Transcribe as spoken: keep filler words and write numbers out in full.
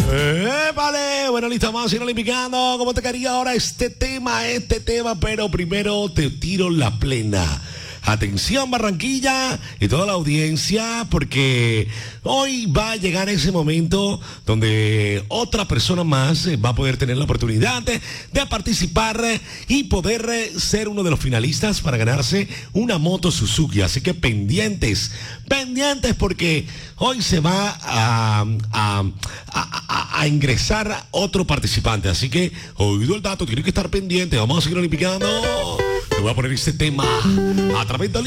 Eh, vale, bueno, listo, vamos a ir olimpicando. ¿Cómo te quería ahora este tema, este tema? Pero primero te tiro la plena. Atención Barranquilla y toda la audiencia, porque hoy va a llegar ese momento donde otra persona más va a poder tener la oportunidad de, de participar y poder ser uno de los finalistas para ganarse una moto Suzuki. Así que pendientes, pendientes, porque hoy se va a, a, a, a, a ingresar otro participante. Así que, oído el dato, tiene que estar pendiente. Vamos a seguir olimpicando. Te voy a poner este tema a través de